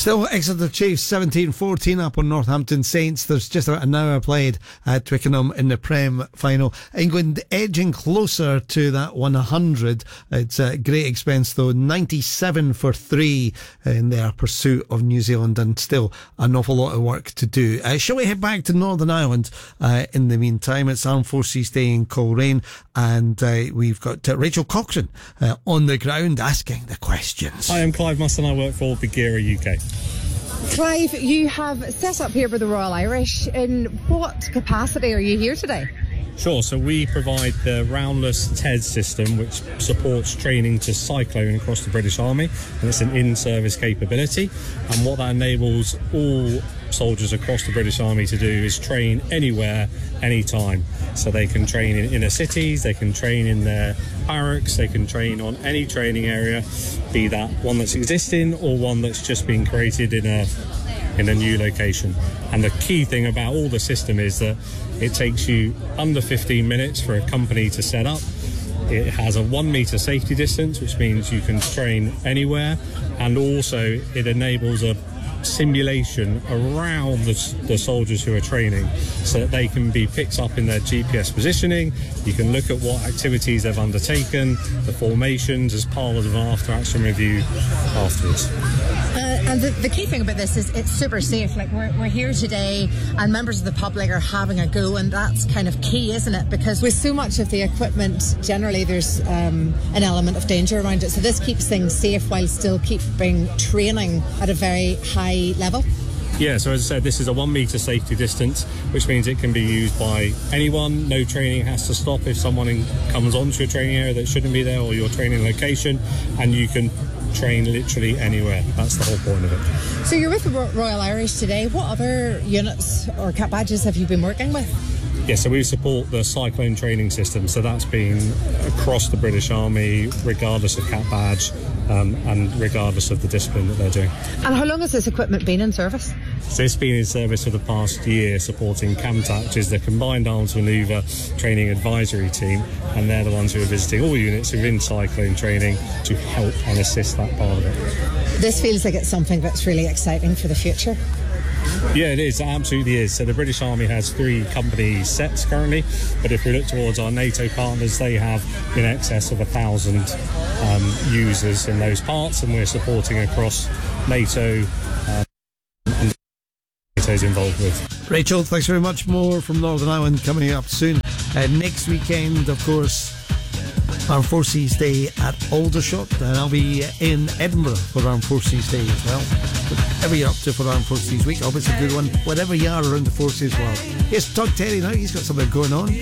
Still Exeter Chiefs 17-14 up on Northampton Saints. There's just about an hour played at Twickenham in the Prem final. England edging closer to that 100. It's a great expense though. 97 for 3 in their pursuit of New Zealand, and still an awful lot of work to do. Shall we head back to Northern Ireland in the meantime? It's Armed Forces Day in Coleraine, and we've got Rachel Cochran on the ground asking the questions. Hi, I'm Clive Must and I work for Bagheera UK. Clive, you have set up here with the Royal Irish. In what capacity are you here today? Sure, so we provide the roundless TED system, which supports training to cyclone across the British Army, and it's an in-service capability. And what that enables all soldiers across the British Army to do is train anywhere, anytime. So they can train in inner cities, they can train in their barracks, they can train on any training area, be that one that's existing or one that's just been created in a new location. And the key thing about all the system is that it takes you under 15 minutes for a company to set up. It has a 1 metre safety distance, which means you can train anywhere, and also it enables a simulation around the soldiers who are training so that they can be picked up in their GPS positioning. You can look at what activities they've undertaken, the formations as part of an after-action review afterwards. And the key thing about this is it's super safe. Like we're here today and members of the public are having a go, and that's kind of key, isn't it? Because with so much of the equipment, generally there's an element of danger around it. So this keeps things safe while still keeping training at a very high level. Yeah, so as I said, this is a 1 metre safety distance, which means it can be used by anyone. No training has to stop if someone comes onto a training area that shouldn't be there, or your training location, and you can train literally anywhere. That's the whole point of it. So you're with the Royal Irish today. What other units or cap badges have you been working with? Yeah, so we support the Cyclone training system, so that's been across the British Army, regardless of cap badge and regardless of the discipline that they're doing. And how long has this equipment been in service? So it's been in service for the past year, supporting CAMTAC, which is the Combined Arms Manoeuvre Training Advisory Team, and they're the ones who are visiting all units who are in cyclone training to help and assist that part of it. This feels like it's something that's really exciting for the future. Yeah, it is. It absolutely is. So the British Army has 3 company sets currently, but if we look towards our NATO partners, they have in excess of 1,000 users in those parts, and we're supporting across NATO and NATO's involved with. Rachel, thanks very much. More from Northern Ireland coming up soon. Next weekend, of course, Armed Forces Day at Aldershot, and I'll be in Edinburgh for Armed Forces Day as well. Whatever you're up to for Armed Forces Week, I hope it's a good one, wherever you are around the forces world. Here's Todd Terry now, he's got something going on.